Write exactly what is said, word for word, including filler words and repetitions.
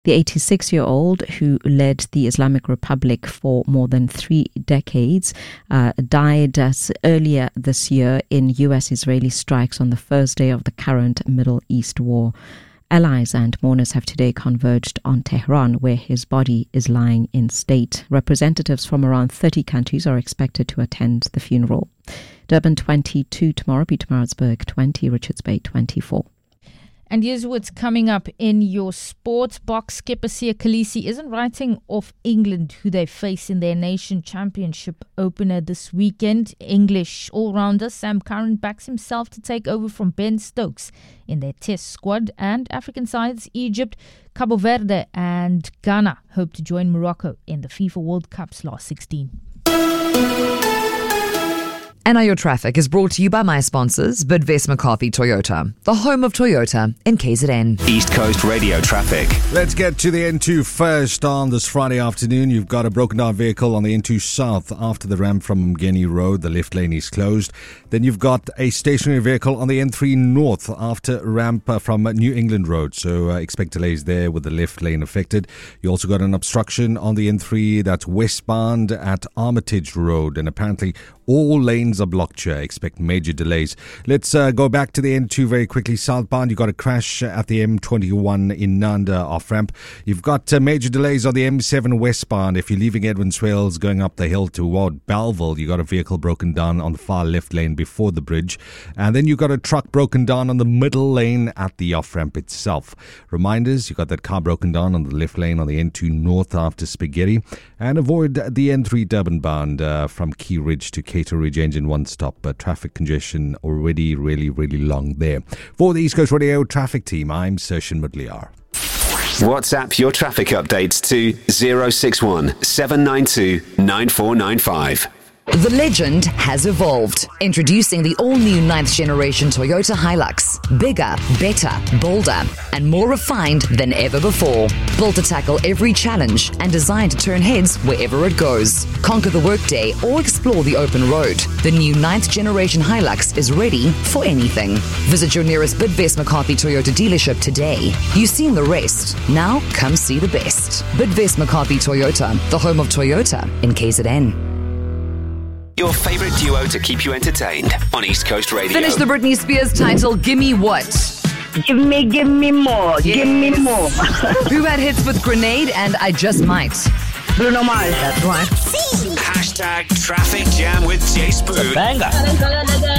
The eighty-six-year-old, who led the Islamic Republic for more than three decades, uh, died uh, earlier this year in U S-Israeli strikes on the first day of the current Middle East war. Allies and mourners have today converged on Tehran, where his body is lying in state. Representatives from around thirty countries are expected to attend the funeral. Durban twenty-two tomorrow, Pietermaritzburg twenty, Richards Bay twenty-four. And here's what's coming up in your sports box. Skipper Siya Kolisi isn't writing off England, who they face in their Nation Championship opener this weekend. English all-rounder Sam Curran backs himself to take over from Ben Stokes in their test squad. And African sides Egypt, Cabo Verde and Ghana hope to join Morocco in the FIFA World Cup's last sixteen. And Now Your Traffic is brought to you by my sponsors, Bidvest McCarthy Toyota, the home of Toyota in K Z N. East Coast Radio Traffic. Let's get to the N two first on this Friday afternoon. You've got a broken down vehicle on the N two South after the ramp from Mgeni Road. The left lane is closed. Then you've got a stationary vehicle on the N three North after ramp from New England Road. So uh, expect delays there with the left lane affected. You also got an obstruction on the N three that's westbound at Armitage Road. And apparently all lanes are blocked here. Expect major delays. Let's uh, go back to the N two very quickly. Southbound, you got a crash at the M twenty-one in Nanda off ramp. You've got uh, major delays on the M seven westbound. If you're leaving Edwin Swales going up the hill toward Belleville, you got a vehicle broken down on the far left lane before the bridge. And then you got a truck broken down on the middle lane at the off ramp itself. Reminders, you got that car broken down on the left lane on the N two North after Spaghetti. And avoid the N three Durban bound uh, from Key Ridge to Cato Ridge engine one stop. Uh, traffic congestion already really, really long there. For the East Coast Radio traffic team, I'm Sershin Mudliar. WhatsApp your traffic updates to zero six one seven nine two nine four nine five. The legend has evolved. Introducing the all-new ninth generation Toyota Hilux. Bigger, better, bolder, and more refined than ever before. Built to tackle every challenge and designed to turn heads wherever it goes. Conquer the workday or explore the open road. The new ninth generation Hilux is ready for anything. Visit your nearest Bidvest McCarthy Toyota dealership today. You've seen the rest. Now come see the best. Bidvest McCarthy Toyota, the home of Toyota in K Z N. Your favourite duo to keep you entertained on East Coast Radio. Finish the Britney Spears title, Gimme What? Give me, give me more, yes. Give me more. Who had hits with Grenade and I Just Might? Bruno Mars. That's right. Hashtag Traffic Jam with Jay Spoon. Banger.